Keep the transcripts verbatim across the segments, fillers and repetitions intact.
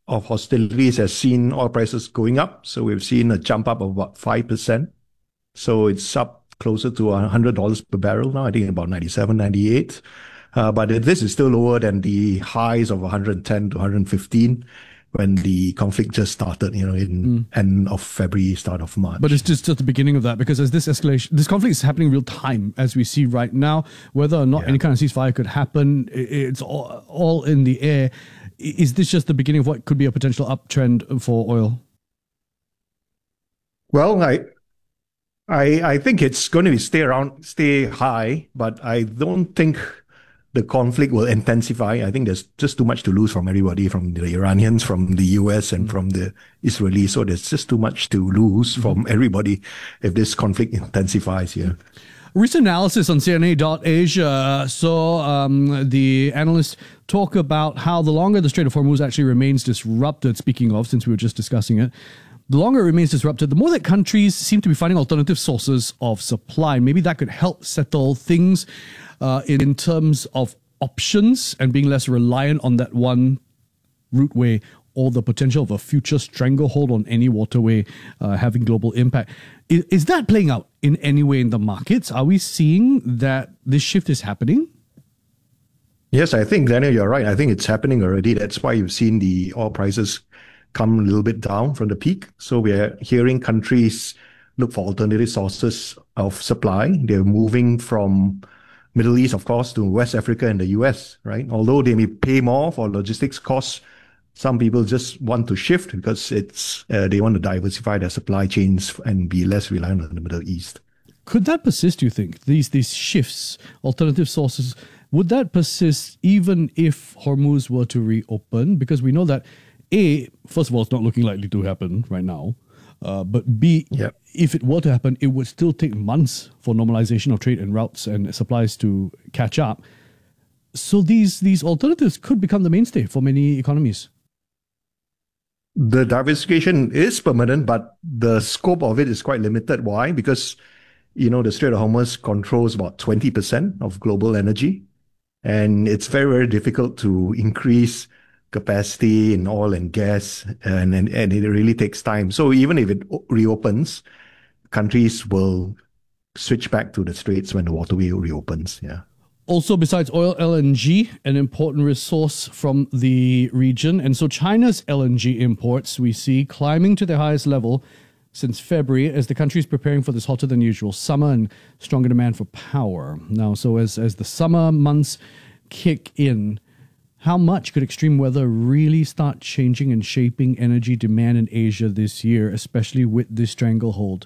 of hostilities has seen oil prices going up. So we've seen a jump up of about five percent. So it's up closer to one hundred dollars per barrel now, I think about ninety-seven, ninety-eight. Uh, but this is still lower than the highs of one hundred ten to one hundred fifteen when the conflict just started, you know, in mm. end of February, start of March. But it's just at the beginning of that, because as this escalation, this conflict is happening real time, as we see right now, whether or not yeah. any kind of ceasefire could happen, it's all, all in the air. Is this just the beginning of what could be a potential uptrend for oil? Well, I, I, I think it's going to stay around, stay high, but I don't think the conflict will intensify. I think there's just too much to lose from everybody, from the Iranians, from the U S, and mm-hmm. from the Israelis. So there's just too much to lose mm-hmm. from everybody if this conflict intensifies here. Recent analysis on C N A dot Asia saw um, the analysts talk about how the longer the Strait of Hormuz actually remains disrupted, speaking of, since we were just discussing it, the longer it remains disrupted, the more that countries seem to be finding alternative sources of supply. Maybe that could help settle things uh, in, in terms of options and being less reliant on that one routeway, or the potential of a future stranglehold on any waterway uh, having global impact. Is, is that playing out in any way in the markets? Are we seeing that this shift is happening? Yes, I think, Daniel, you're right. I think it's happening already. That's why you've seen the oil prices come a little bit down from the peak. So we're hearing countries look for alternative sources of supply. They're moving from Middle East, of course, to West Africa and the U S, right? Although they may pay more for logistics costs, some people just want to shift because it's uh, they want to diversify their supply chains and be less reliant on the Middle East. Could that persist, do you think? These these shifts, alternative sources, would that persist even if Hormuz were to reopen? Because we know that, A, first of all, it's not looking likely to happen right now. Uh, but B, yep. if it were to happen, it would still take months for normalization of trade and routes and supplies to catch up. So these these alternatives could become the mainstay for many economies. The diversification is permanent, but the scope of it is quite limited. Why? Because, you know, the Strait of Hormuz controls about twenty percent of global energy. And it's very, very difficult to increase capacity in oil and gas, and, and, and it really takes time. So even if it reopens, countries will switch back to the straits when the waterway reopens. Yeah. Also, besides oil, L N G, an important resource from the region. And so China's L N G imports, we see, climbing to their highest level since February as the country is preparing for this hotter than usual summer and stronger demand for power. Now, so as, as the summer months kick in, how much could extreme weather really start changing and shaping energy demand in Asia this year, especially with this stranglehold?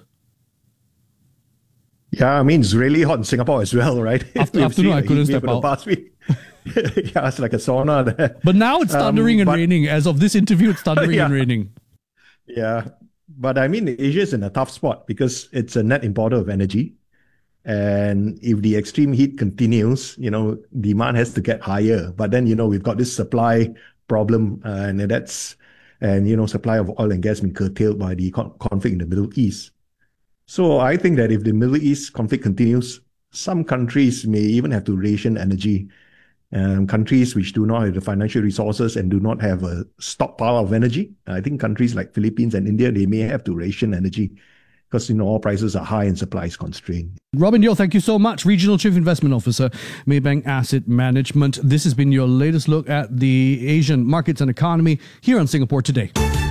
Yeah, I mean, it's really hot in Singapore as well, right? After, afternoon, I couldn't step out. Past week. Yeah, it's like a sauna there. But now it's thundering um, and but, raining. As of this interview, it's thundering yeah. and raining. Yeah, but I mean, Asia is in a tough spot because it's a net importer of energy. And if the extreme heat continues, you know, demand has to get higher. But then, you know, we've got this supply problem, uh, and that's, and, you know, supply of oil and gas been curtailed by the con- conflict in the Middle East. So I think that if the Middle East conflict continues, some countries may even have to ration energy. Um, countries which do not have the financial resources and do not have a stockpile of energy. I think countries like Philippines and India, they may have to ration energy because, you know, all prices are high and supply is constrained. Robin Yeo, thank you so much. Regional Chief Investment Officer, Maybank Asset Management. This has been your latest look at the Asian markets and economy here on Singapore Today.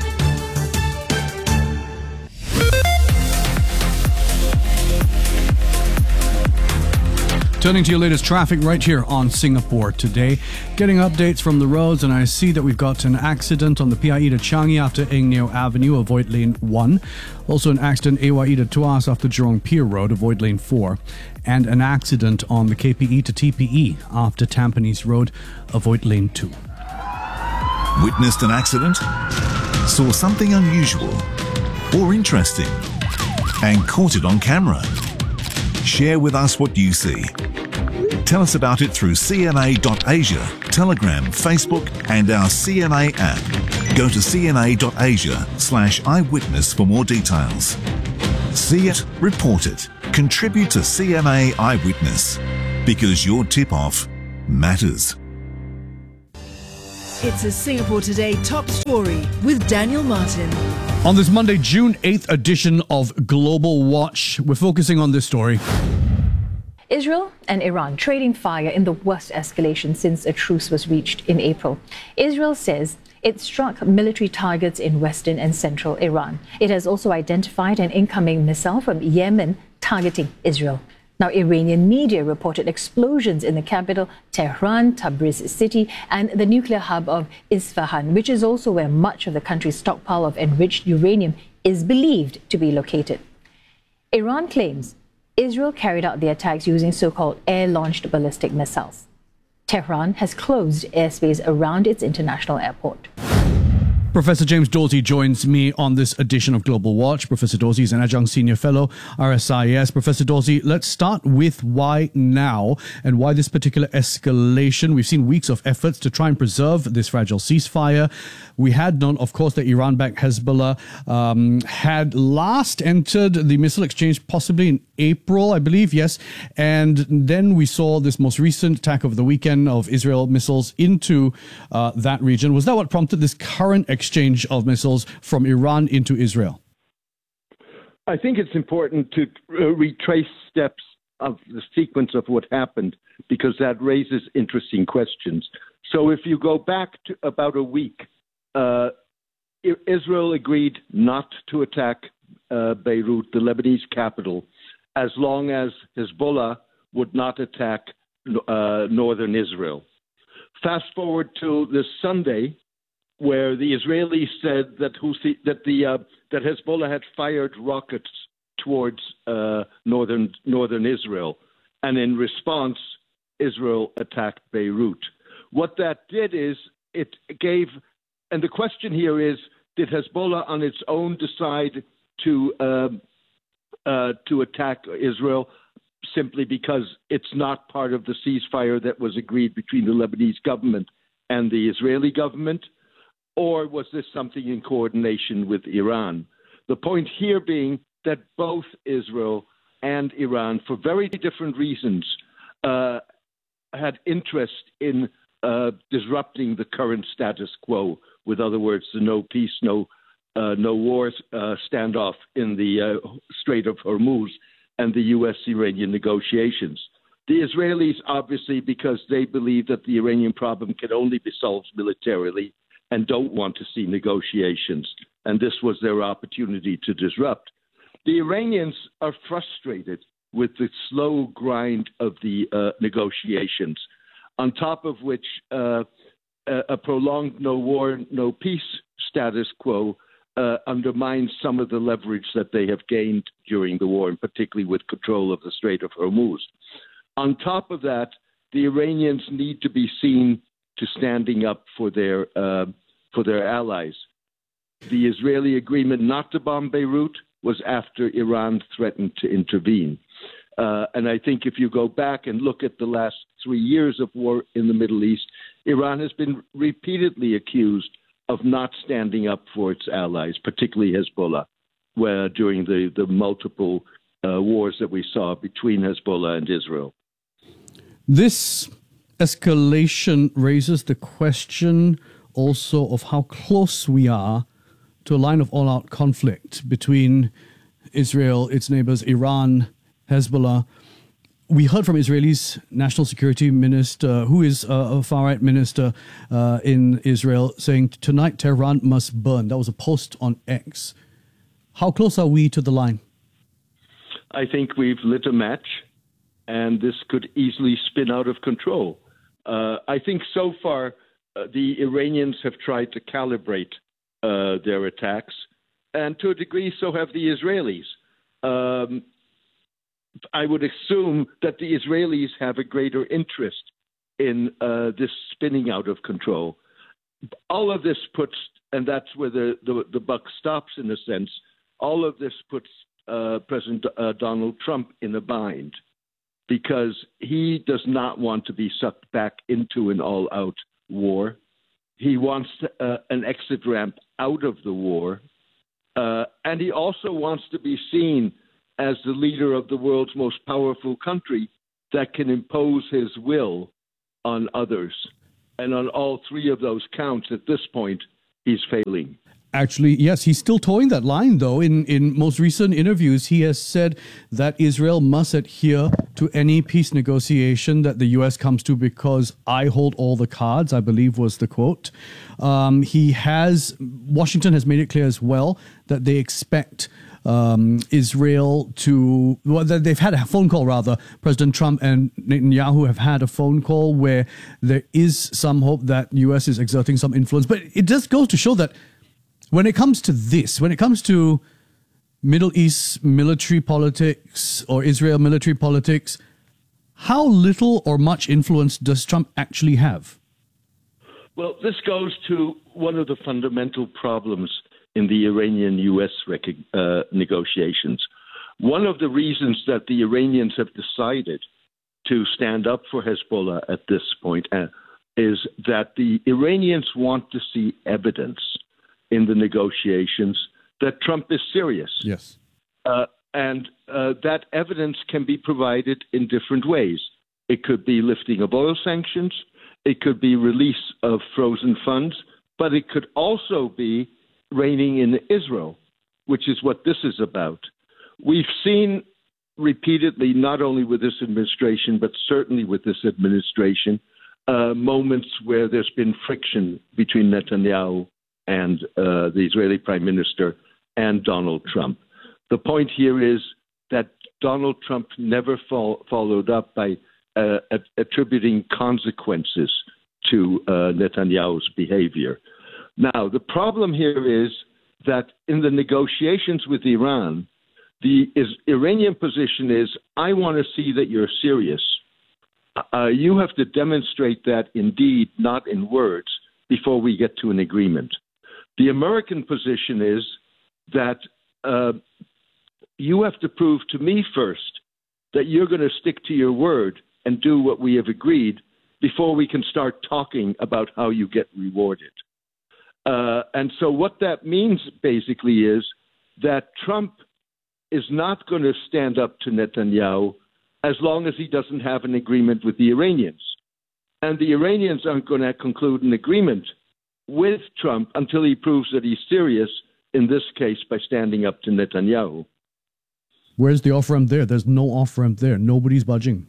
Turning to your latest traffic right here on Singapore Today. Getting updates from the roads, and I see that we've got an accident on the P I E to Changi after Eng Neo Avenue, avoid lane one. Also an accident A Y E to Tuas after Jurong Pier Road, avoid lane four. And an accident on the K P E to T P E after Tampines Road, avoid lane two. Witnessed an accident? Saw something unusual or interesting and caught it on camera? Share with us what you see. Tell us about it through C N A dot Asia, Telegram, Facebook, and our C N A app. Go to C N A dot Asia slash eyewitness for more details. See it, report it, contribute to C N A Eyewitness, because your tip-off matters. It's a Singapore Today top story with Daniel Martin. On this Monday, June eighth edition of Global Watch, we're focusing on this story. Israel and Iran trading fire in the worst escalation since a truce was reached in April. Israel says it struck military targets in western and central Iran. It has also identified an incoming missile from Yemen targeting Israel. Now, Iranian media reported explosions in the capital, Tehran, Tabriz city, and the nuclear hub of Isfahan, which is also where much of the country's stockpile of enriched uranium is believed to be located. Iran claims Israel carried out the attacks using so-called air-launched ballistic missiles. Tehran has closed airspace around its international airport. Professor James Dorsey joins me on this edition of Global Watch. Professor Dorsey is an adjunct senior fellow, R S I S. Professor Dorsey, let's start with why now and why this particular escalation. We've seen weeks of efforts to try and preserve this fragile ceasefire. We had known, of course, that Iran-backed Hezbollah um, had last entered the missile exchange possibly in April, I believe, yes. And then we saw this most recent attack over the weekend of Israel missiles into uh, that region. Was that what prompted this current exchange of missiles from Iran into Israel? I think it's important to uh, retrace steps of the sequence of what happened, because that raises interesting questions. So if you go back to about a week, uh, Israel agreed not to attack uh, Beirut, the Lebanese capital, as long as Hezbollah would not attack uh, northern Israel. Fast forward to this Sunday, where the Israelis said that Houthi, that the uh, that Hezbollah had fired rockets towards uh, northern northern Israel, and in response, Israel attacked Beirut. What that did is it gave, and the question here is: did Hezbollah on its own decide to uh, uh, to attack Israel simply because it's not part of the ceasefire that was agreed between the Lebanese government and the Israeli government? Or was this something in coordination with Iran? The point here being that both Israel and Iran, for very different reasons, uh, had interest in uh, disrupting the current status quo. With other words, the no peace, no uh, no war uh, standoff in the uh, Strait of Hormuz and the U S-Iranian negotiations. The Israelis, obviously, because they believe that the Iranian problem can only be solved militarily, and don't want to see negotiations. And this was their opportunity to disrupt. The Iranians are frustrated with the slow grind of the uh, negotiations, on top of which uh, a prolonged no war, no peace status quo uh, undermines some of the leverage that they have gained during the war, and particularly with control of the Strait of Hormuz. On top of that, the Iranians need to be seen to standing up for their uh, for their allies. The Israeli agreement not to bomb Beirut was after Iran threatened to intervene. Uh, and I think if you go back and look at the last three years of war in the Middle East, Iran has been repeatedly accused of not standing up for its allies, particularly Hezbollah, where during the, the multiple uh, wars that we saw between Hezbollah and Israel. This escalation raises the question also of how close we are to a line of all-out conflict between Israel, its neighbors, Iran, Hezbollah. We heard from Israel's national security minister, who is a far-right minister uh, in Israel, saying tonight Tehran must burn. That was a post on X. How close are we to the line? I think we've lit a match, and this could easily spin out of control. Uh, I think so far uh, the Iranians have tried to calibrate uh, their attacks, and to a degree so have the Israelis. Um, I would assume that the Israelis have a greater interest in uh, this spinning out of control. All of this puts, and that's where the, the, the buck stops in a sense, all of this puts uh, President uh, Donald Trump in a bind, because he does not want to be sucked back into an all-out war. He wants to, uh, an exit ramp out of the war, uh, and he also wants to be seen as the leader of the world's most powerful country that can impose his will on others. And on all three of those counts, at this point, he's failing. Actually, yes, he's still towing that line, though. In, in most recent interviews, he has said that Israel must adhere to any peace negotiation that the U S comes to because I hold all the cards, I believe was the quote. Um, he has, Washington has made it clear as well that they expect um, Israel to, well, they've had a phone call rather. President Trump and Netanyahu have had a phone call where there is some hope that U S is exerting some influence. But it just goes to show that when it comes to this, when it comes to Middle East military politics or Israel military politics, how little or much influence does Trump actually have? Well, this goes to one of the fundamental problems in the Iranian-U S rec- uh, negotiations. One of the reasons that the Iranians have decided to stand up for Hezbollah at this point uh, is that the Iranians want to see evidence in the negotiations that Trump is serious. Yes. Uh, and uh, that evidence can be provided in different ways. It could be lifting of oil sanctions. It could be release of frozen funds. But it could also be reining in Israel, which is what this is about. We've seen repeatedly, not only with this administration, but certainly with this administration, uh, moments where there's been friction between Netanyahu and uh, the Israeli Prime Minister and Donald Trump. The point here is that Donald Trump never fo- followed up by uh, attributing consequences to uh, Netanyahu's behavior. Now, the problem here is that in the negotiations with Iran, the is, Iranian position is, I want to see that you're serious. Uh, you have to demonstrate that in deed, not in words, before we get to an agreement. The American position is that uh, you have to prove to me first that you're going to stick to your word and do what we have agreed before we can start talking about how you get rewarded. Uh, and so what that means basically is that Trump is not going to stand up to Netanyahu as long as he doesn't have an agreement with the Iranians. And the Iranians aren't going to conclude an agreement with Trump until he proves that he's serious, in this case, by standing up to Netanyahu. Where's the off-ramp there? There's no off-ramp there. Nobody's budging.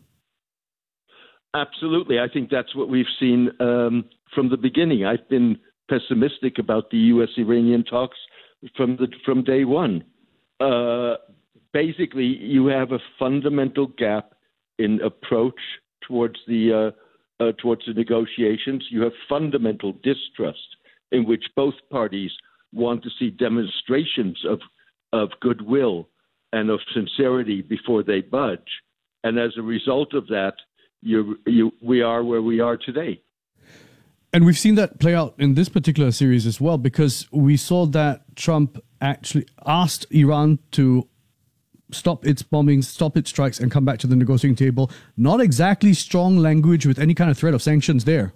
Absolutely. I think that's what we've seen um, from the beginning. I've been pessimistic about the U S-Iranian talks from the from day one. Uh, basically, you have a fundamental gap in approach towards the uh, uh, towards the negotiations. You have fundamental distrust in which both parties want to see demonstrations of of goodwill and of sincerity before they budge. And as a result of that, you you we are where we are today. And we've seen that play out in this particular series as well, because we saw that Trump actually asked Iran to stop its bombings, stop its strikes, and come back to the negotiating table. Not exactly strong language with any kind of threat of sanctions there.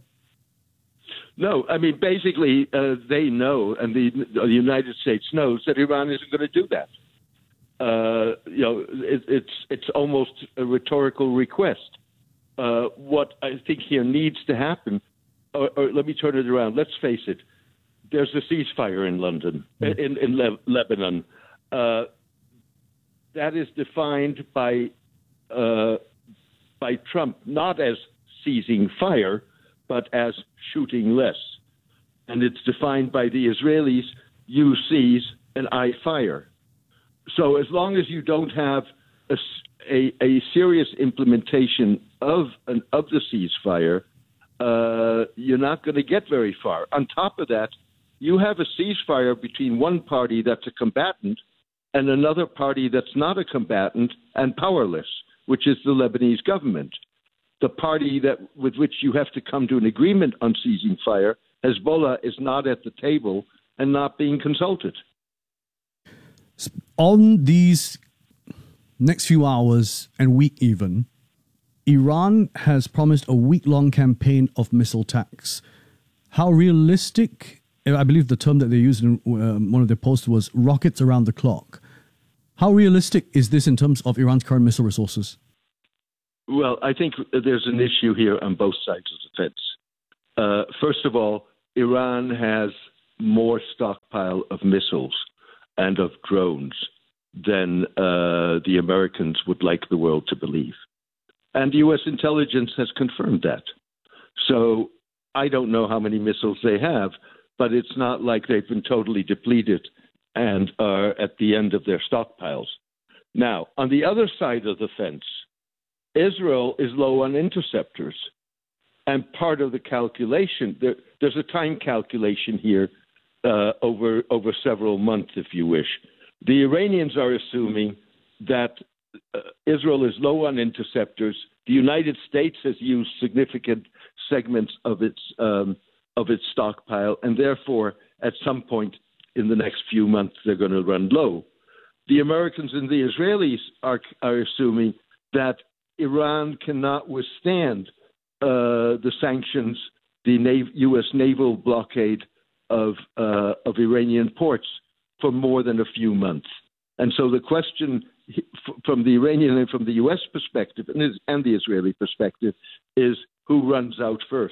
No, I mean, basically, uh, they know, and the, the United States knows, that Iran isn't going to do that. Uh, you know, it, it's it's almost a rhetorical request. Uh, what I think here needs to happen, or, or let me turn it around. Let's face it. There's a ceasefire in London, mm. in, in Le- Lebanon. Uh, that is defined by uh, by Trump not as ceasing fire, but as shooting less. And it's defined by the Israelis, you seize and I fire. So as long as you don't have a, a, a serious implementation of an, of the ceasefire, uh, you're not going to get very far. On top of that, you have a ceasefire between one party that's a combatant and another party that's not a combatant and powerless, which is the Lebanese government. The party that with which you have to come to an agreement on ceasing fire, Hezbollah, is not at the table and not being consulted. On these next few hours and week even, Iran has promised a week-long campaign of missile attacks. How realistic, I believe the term that they used in um, one of their posts was rockets around the clock. How realistic is this in terms of Iran's current missile resources? Well, I think there's an issue here on both sides of the fence. Uh, first of all, Iran has more stockpile of missiles and of drones than uh, the Americans would like the world to believe. And U S intelligence has confirmed that. So I don't know how many missiles they have, but it's not like they've been totally depleted and are at the end of their stockpiles. Now, on the other side of the fence, Israel is low on interceptors. And part of the calculation, there, there's a time calculation here uh, over, over several months, if you wish. The Iranians are assuming that uh, Israel is low on interceptors. The United States has used significant segments of its um, of its stockpile, and therefore, at some point in the next few months, they're going to run low. The Americans and the Israelis are are assuming that Iran cannot withstand uh, the sanctions, the Nav- U S naval blockade of uh, of Iranian ports for more than a few months. And so the question from the Iranian and from the U S perspective and, and the Israeli perspective is who runs out first.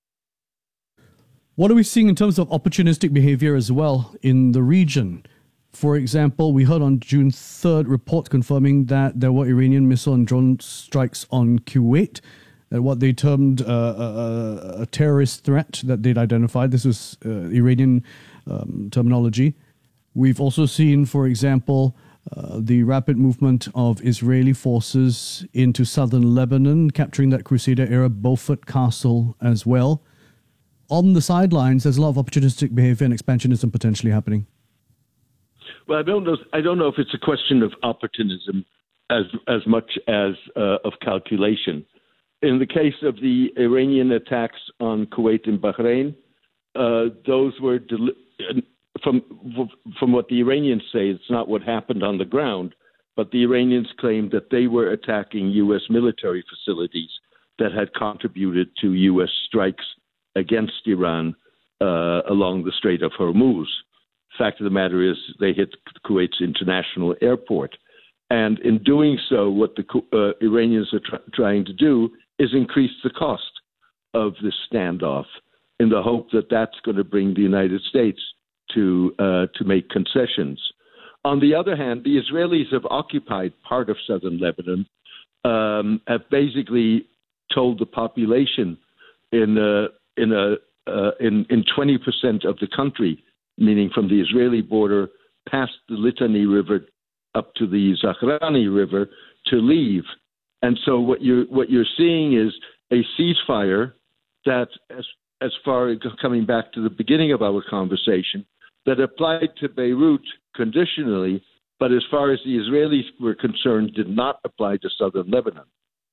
What are we seeing in terms of opportunistic behavior as well in the region? For example, we heard on June third reports confirming that there were Iranian missile and drone strikes on Kuwait, at what they termed uh, a, a terrorist threat that they'd identified. This was uh, Iranian um, terminology. We've also seen, for example, uh, the rapid movement of Israeli forces into southern Lebanon, capturing that Crusader-era Beaufort castle as well. On the sidelines, there's a lot of opportunistic behavior and expansionism potentially happening. Well, I don't know. I don't know if it's a question of opportunism as as much as uh, of calculation. In the case of the Iranian attacks on Kuwait and Bahrain, uh, those were deli- from from what the Iranians say. It's not what happened on the ground, but the Iranians claimed that they were attacking U S military facilities that had contributed to U S strikes against Iran uh, along the Strait of Hormuz. Fact of the matter is they hit Kuwait's international airport. And in doing so, what the uh, Iranians are tr- trying to do is increase the cost of this standoff in the hope that that's going to bring the United States to uh, to make concessions. On the other hand, the Israelis have occupied part of southern Lebanon, um, have basically told the population in a, in a uh, in in twenty percent of the country, meaning from the Israeli border past the Litani River up to the Zahrani River, to leave. And so what you're what you're seeing is a ceasefire that, as as far as coming back to the beginning of our conversation, that applied to Beirut conditionally, but as far as the Israelis were concerned, did not apply to southern Lebanon.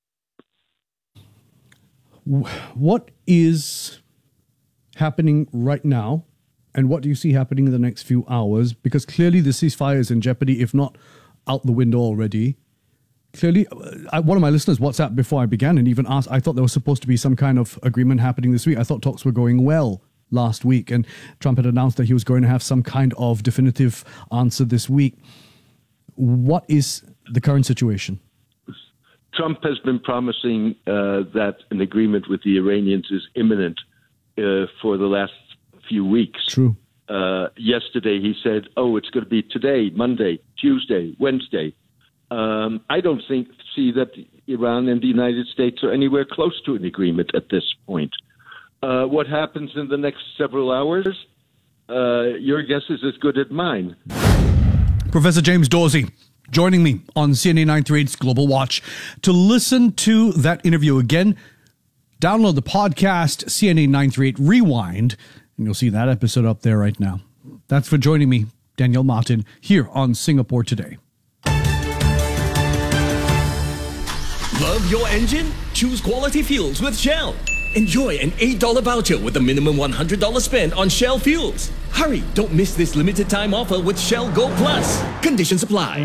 What is happening right now, and what do you see happening in the next few hours? Because clearly the ceasefire is in jeopardy, if not out the window already. Clearly, uh, one of my listeners WhatsApped before I began and even asked, I thought there was supposed to be some kind of agreement happening this week. I thought talks were going well last week, and Trump had announced that he was going to have some kind of definitive answer this week. What is the current situation? Trump has been promising uh, that an agreement with the Iranians is imminent uh, for the last few weeks. True. Uh, yesterday he said, oh, it's going to be today, Monday, Tuesday, Wednesday. Um, I don't think see that Iran and the United States are anywhere close to an agreement at this point. Uh, what happens in the next several hours? Uh, your guess is as good as mine. Professor James Dorsey joining me on C N A nine thirty-eight's Global Watch. To listen to that interview again, download the podcast C N A nine thirty-eight Rewind, and you'll see that episode up there right now. That's for joining me, Daniel Martin, here on Singapore Today. Love your engine? Choose quality fuels with Shell. Enjoy an eight dollars voucher with a minimum one hundred dollars spend on Shell fuels. Hurry, don't miss this limited time offer with Shell Go Plus. Conditions apply.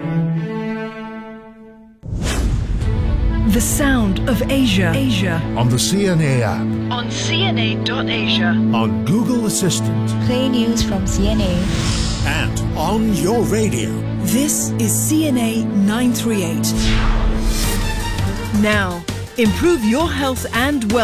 The sound of Asia. Asia. On the C N A app. On C N A dot Asia. On Google Assistant. Play news from C N A. And on your radio. This is C N A nine thirty-eight. Now, improve your health and wealth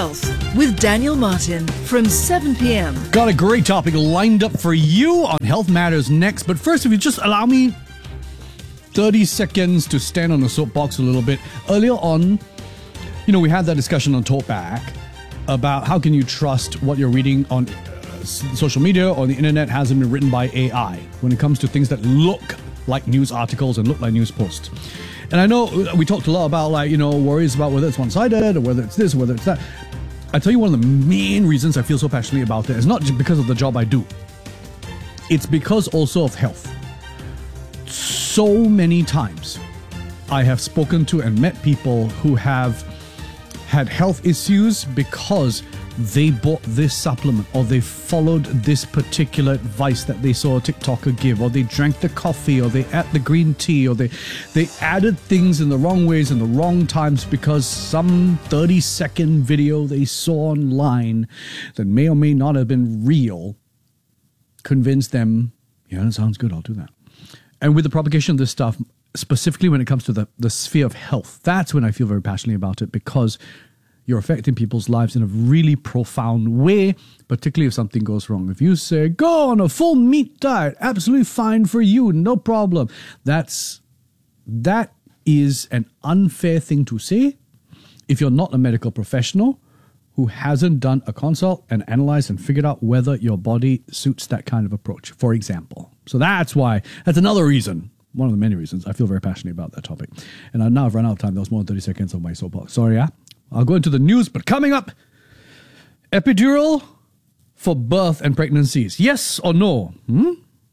with Daniel Martin from seven p.m. Got a great topic lined up for you on Health Matters next. But first, if you just allow me thirty seconds to stand on the soapbox a little bit. Earlier on, you know, we had that discussion on Talkback about how can you trust what you're reading on uh, social media or the internet hasn't been written by A I when it comes to things that look like news articles and look like news posts. And I know we talked a lot about, like, you know, worries about whether it's one-sided or whether it's this or whether it's that. I tell you, one of the main reasons I feel so passionately about it is not just because of the job I do. It's because also of health. So many times I have spoken to and met people who have had health issues because they bought this supplement or they followed this particular advice that they saw a TikToker give, or they drank the coffee, or they ate the green tea, or they they added things in the wrong ways in the wrong times because some thirty second video they saw online that may or may not have been real convinced them, yeah, that sounds good, I'll do that. And with the propagation of this stuff, specifically when it comes to the, the sphere of health, that's when I feel very passionately about it, because you're affecting people's lives in a really profound way, particularly if something goes wrong. If you say, go on a full meat diet, absolutely fine for you, no problem. That's, that is an unfair thing to say if you're not a medical professional who hasn't done a consult and analyzed and figured out whether your body suits that kind of approach, for example. So that's why, that's another reason, one of the many reasons I feel very passionate about that topic. And I now have run out of time. That was more than thirty seconds on my soapbox. Sorry, yeah? I'll go into the news, but coming up, epidural for birth and pregnancies. Yes or no? Hmm?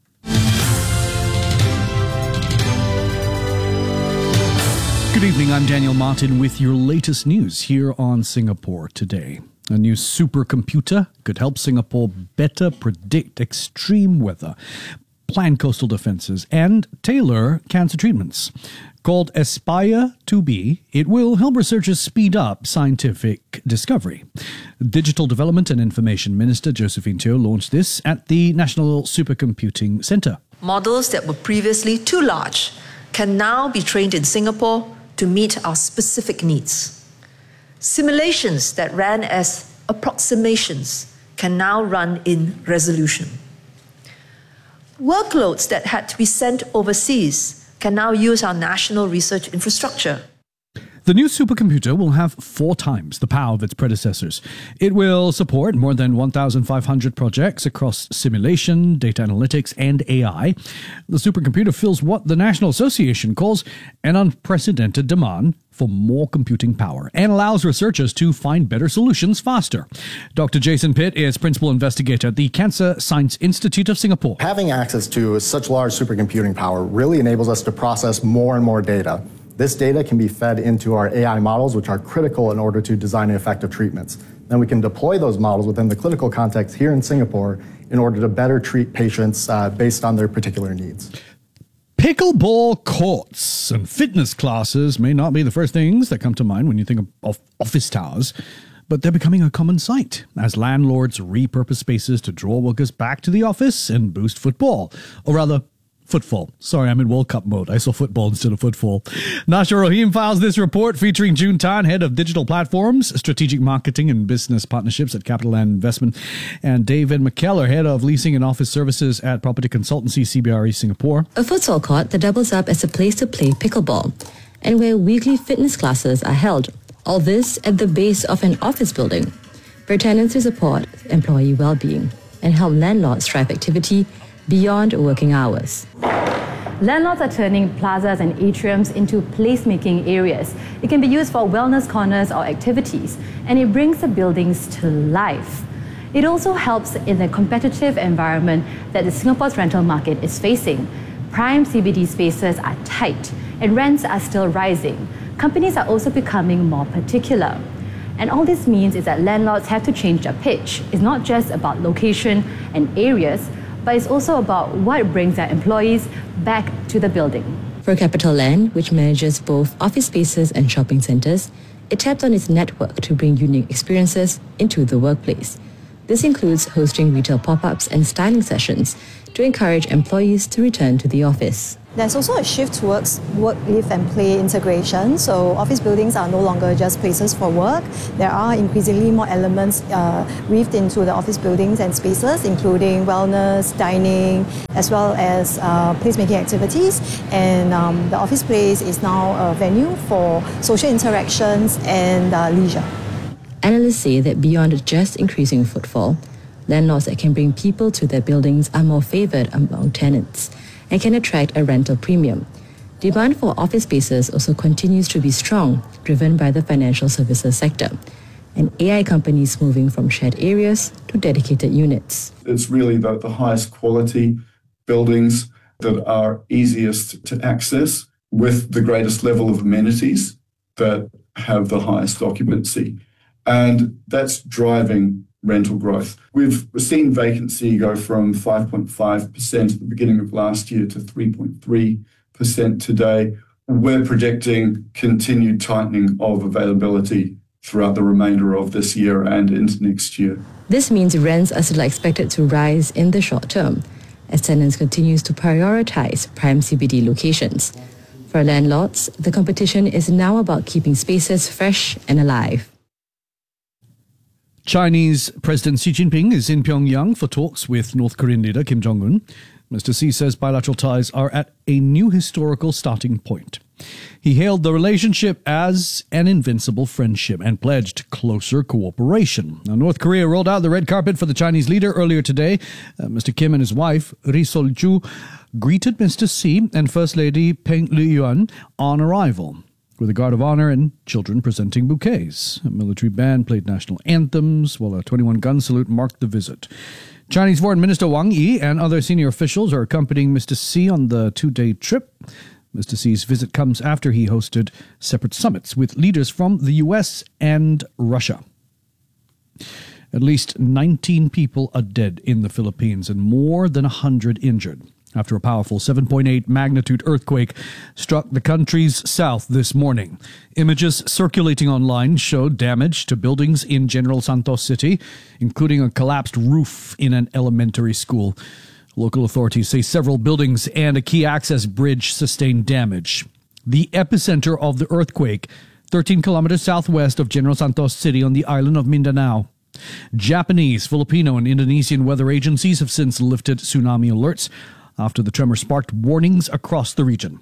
Good evening, I'm Daniel Martin with your latest news here on Singapore Today. A new supercomputer could help Singapore better predict extreme weather, plan coastal defenses, and tailor cancer treatments. Called Aspire two B, it will help researchers speed up scientific discovery. Digital Development and Information Minister Josephine Teo launched this at the National Supercomputing Centre. Models that were previously too large can now be trained in Singapore to meet our specific needs. Simulations that ran as approximations can now run in resolution. Workloads that had to be sent overseas can now use our national research infrastructure. The new supercomputer will have four times the power of its predecessors. It will support more than one thousand five hundred projects across simulation, data analytics, and A I. The supercomputer fills what the National Association calls an unprecedented demand for more computing power and allows researchers to find better solutions faster. Doctor Jason Pitt is Principal Investigator at the Cancer Science Institute of Singapore. Having access to such large supercomputing power really enables us to process more and more data. This data can be fed into our A I models, which are critical in order to design effective treatments. Then we can deploy those models within the clinical context here in Singapore in order to better treat patients uh, based on their particular needs. Pickleball courts and fitness classes may not be the first things that come to mind when you think of office towers, but they're becoming a common sight as landlords repurpose spaces to draw workers back to the office and boost football, or rather, footfall. Sorry, I'm in World Cup mode. I saw football instead of footfall. Nasha Rahim files this report featuring June Tan, Head of Digital Platforms, Strategic Marketing and Business Partnerships at Capital Land Investment, and David McKellar, Head of Leasing and Office Services at Property Consultancy C B R E Singapore. A futsal court that doubles up as a place to play pickleball and where weekly fitness classes are held. All this at the base of an office building where tenants will support employee well-being and help landlords drive activity beyond working hours. Landlords are turning plazas and atriums into placemaking areas. It can be used for wellness corners or activities, and it brings the buildings to life. It also helps in the competitive environment that the Singapore's rental market is facing. Prime C B D spaces are tight, and rents are still rising. Companies are also becoming more particular. And all this means is that landlords have to change their pitch. It's not just about location and areas, but it's also about what brings their employees back to the building. For Capital Land, which manages both office spaces and shopping centres, it tapped on its network to bring unique experiences into the workplace. This includes hosting retail pop-ups and styling sessions to encourage employees to return to the office. There's also a shift towards work, live and play integration. So office buildings are no longer just places for work. There are increasingly more elements uh, weaved into the office buildings and spaces, including wellness, dining, as well as uh, placemaking activities. And um, the office place is now a venue for social interactions and uh, leisure. Analysts say that beyond just increasing footfall, landlords that can bring people to their buildings are more favoured among tenants and can attract a rental premium. Demand for office spaces also continues to be strong, driven by the financial services sector, and A I companies moving from shared areas to dedicated units. It's really the, the highest quality buildings that are easiest to access with the greatest level of amenities that have the highest occupancy. And that's driving rental growth. We've seen vacancy go from five point five percent at the beginning of last year to three point three percent today. We're projecting continued tightening of availability throughout the remainder of this year and into next year. This means rents are still expected to rise in the short term as tenants continue to prioritize prime C B D locations. For landlords, the competition is now about keeping spaces fresh and alive. Chinese President Xi Jinping is in Pyongyang for talks with North Korean leader Kim Jong-un. Mister Xi says bilateral ties are at a new historical starting point. He hailed the relationship as an invincible friendship and pledged closer cooperation. Now, North Korea rolled out the red carpet for the Chinese leader earlier today. Uh, Mister Kim and his wife, Ri Sol-ju, greeted Mister Xi and First Lady Peng Liyuan on arrival, with a guard of honor and children presenting bouquets. A military band played national anthems, while a twenty-one gun salute marked the visit. Chinese Foreign Minister Wang Yi and other senior officials are accompanying Mister Xi on the two-day trip. Mister Xi's visit comes after he hosted separate summits with leaders from the U S and Russia. At least nineteen people are dead in the Philippines and more than one hundred injured after a powerful seven point eight magnitude earthquake struck the country's south this morning. Images circulating online showed damage to buildings in General Santos City, including a collapsed roof in an elementary school. Local authorities say several buildings and a key access bridge sustained damage. The epicenter of the earthquake, thirteen kilometers southwest of General Santos City on the island of Mindanao. Japanese, Filipino, and Indonesian weather agencies have since lifted tsunami alerts after the tremor sparked warnings across the region.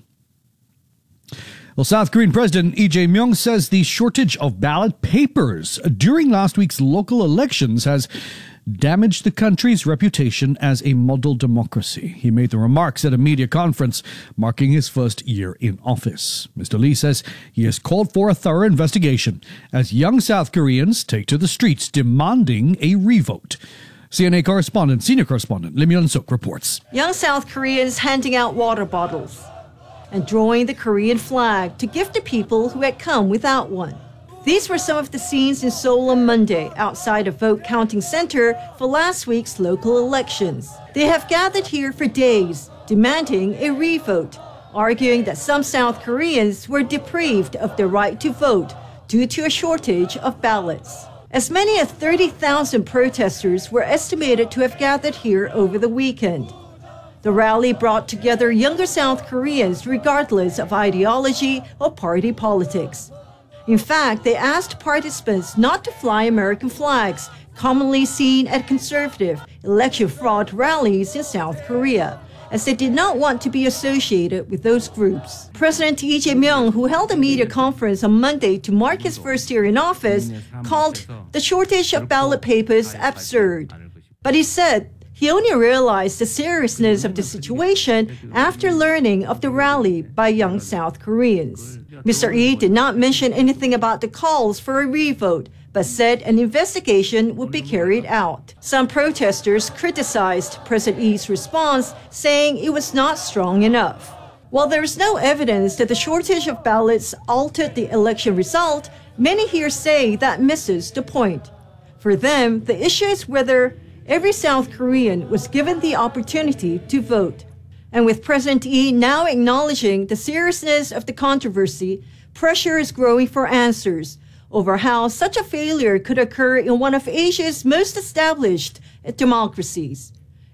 Well, South Korean President Lee Jae-myung says the shortage of ballot papers during last week's local elections has damaged the country's reputation as a model democracy. He made the remarks at a media conference marking his first year in office. Mister Lee says he has called for a thorough investigation as young South Koreans take to the streets demanding a revote. C N A correspondent, senior correspondent Lim Yeon-suk reports. Young South Koreans handing out water bottles and drawing the Korean flag to give to people who had come without one. These were some of the scenes in Seoul on Monday outside a vote counting center for last week's local elections. They have gathered here for days, demanding a revote, arguing that some South Koreans were deprived of their right to vote due to a shortage of ballots. As many as thirty thousand protesters were estimated to have gathered here over the weekend. The rally brought together younger South Koreans regardless of ideology or party politics. In fact, they asked participants not to fly American flags, commonly seen at conservative election fraud rallies in South Korea, as they did not want to be associated with those groups. President Lee Jae-myung, who held a media conference on Monday to mark his first year in office, called the shortage of ballot papers absurd. But he said he only realized the seriousness of the situation after learning of the rally by young South Koreans. Mister Lee did not mention anything about the calls for a revote, but said an investigation would be carried out. Some protesters criticized President Lee's response, saying it was not strong enough. While there is no evidence that the shortage of ballots altered the election result, many here say that misses the point. For them, the issue is whether every South Korean was given the opportunity to vote. And with President Lee now acknowledging the seriousness of the controversy, pressure is growing for answers over how such a failure could occur in one of Asia's most established democracies.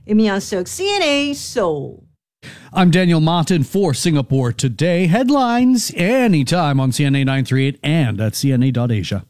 Lee Myung Suk, C N A, Seoul. I'm Daniel Martin for Singapore Today. Headlines anytime on C N A nine thirty-eight and at C N A dot Asia.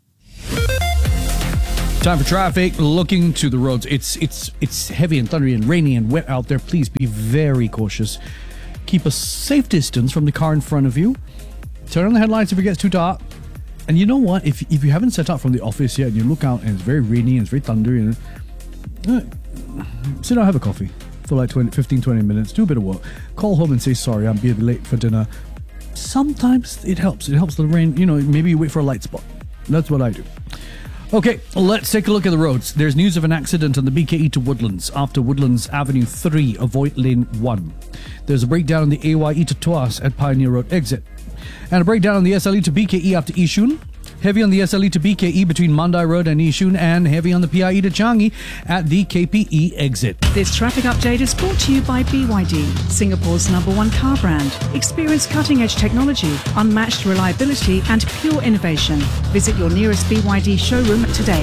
Time for traffic. Looking to the roads. It's it's it's heavy and thundery and rainy and wet out there. Please be very cautious. Keep a safe distance from the car in front of you. Turn on the headlights if it gets too dark. And you know what? If if you haven't set out from the office yet and you look out and it's very rainy and it's very thundery, and uh, sit down, have a coffee for like twenty, fifteen, twenty minutes, do a bit of work, call home and say, sorry, I'm being late for dinner. Sometimes it helps. It helps the rain. You know, maybe you wait for a light spot. That's what I do. Okay, let's take a look at the roads. There's news of an accident on the B K E to Woodlands after Woodlands Avenue three, avoid lane one. There's a breakdown on the A Y E to Tuas at Pioneer Road exit. And a breakdown on the S L E to B K E after Yishun. Heavy on the S L E to B K E between Mandai Road and Yishun, and heavy on the P I E to Changi at the K P E exit. This traffic update is brought to you by B Y D, Singapore's number one car brand. Experience cutting-edge technology, unmatched reliability and pure innovation. Visit your nearest B Y D showroom today.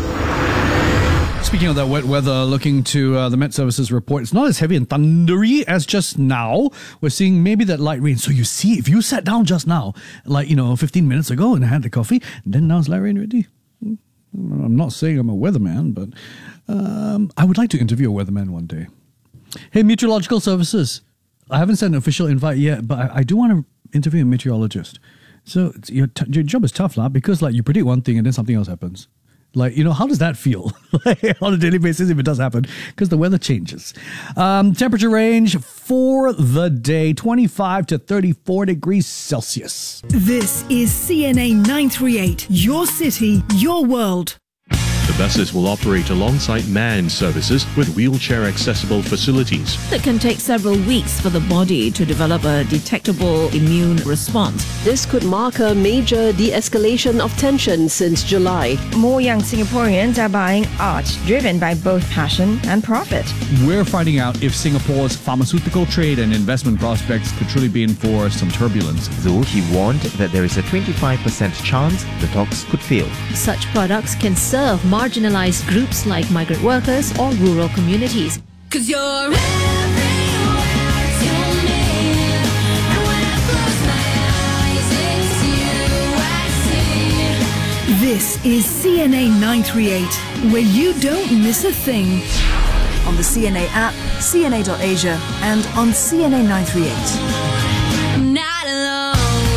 Speaking of that wet weather, looking to uh, the Met Services report, it's not as heavy and thundery as just now. We're seeing maybe that light rain. So you see, if you sat down just now, like, you know, fifteen minutes ago and had the coffee, then now it's light rain already. I'm not saying I'm a weatherman, but um, I would like to interview a weatherman one day. Hey, Meteorological Services. I haven't sent an official invite yet, but I, I do want to interview a meteorologist. So it's, your, t- your job is tough, lah, because like you predict one thing and then something else happens. Like, you know, how does that feel on a daily basis if it does happen? Because the weather changes. Um, temperature range for the day, twenty-five to thirty-four degrees Celsius. This is C N A nine thirty-eight, your city, your world. The buses will operate alongside manned services with wheelchair-accessible facilities. It can take several weeks for the body to develop a detectable immune response. This could mark a major de-escalation of tension since July. More young Singaporeans are buying art, driven by both passion and profit. We're finding out if Singapore's pharmaceutical trade and investment prospects could truly be in for some turbulence. Though he warned that there is a twenty-five percent chance the talks could fail. Such products can serve marginalized groups like migrant workers or rural communities. Cause you're everywhere to me, and when I close my eyes, it's you I see. This is C N A nine thirty-eight, where you don't miss a thing. On the C N A app, C N A dot Asia, and on C N A nine thirty-eight. I'm not alone.